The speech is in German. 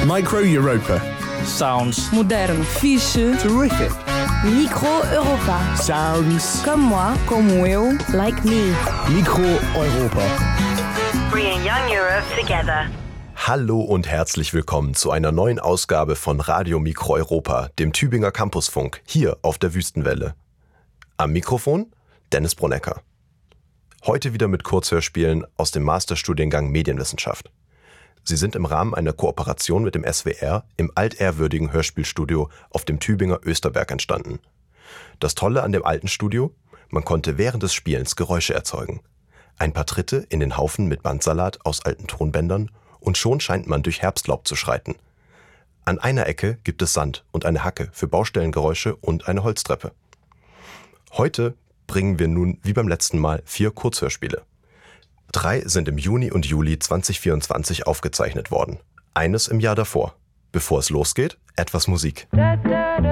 Micro Europa. Sounds. Modern. Fiche. Terrific. Micro Europa. Sounds. Comme moi, como eu, like me. Micro Europa. Bringing young Europe together. Hallo und herzlich willkommen zu einer neuen Ausgabe von Radio Micro Europa, dem Tübinger Campusfunk, hier auf der Wüstenwelle. Am Mikrofon Dennis Bronecker. Heute wieder mit Kurzhörspielen aus dem Masterstudiengang Medienwissenschaft. Sie sind im Rahmen einer Kooperation mit dem SWR im altehrwürdigen Hörspielstudio auf dem Tübinger Österberg entstanden. Das Tolle an dem alten Studio? Man konnte während des Spielens Geräusche erzeugen. Ein paar Tritte in den Haufen mit Bandsalat aus alten Tonbändern und schon scheint man durch Herbstlaub zu schreiten. An einer Ecke gibt es Sand und eine Hacke für Baustellengeräusche und eine Holztreppe. Heute bringen wir nun wie beim letzten Mal 4 Kurzhörspiele. 3 sind im Juni und Juli 2024 aufgezeichnet worden. Eines im Jahr davor. Bevor es losgeht, etwas Musik.